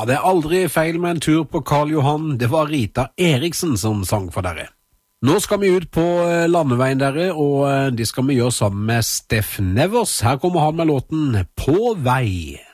Ja, det er aldri feil med en tur på Karl Johan. Det var Rita Eriksen som sang for dere. Nå skal vi ut på landeveien dere, og det skal vi gjøre sammen med Steff Nevers. Her kommer han med låten På vei.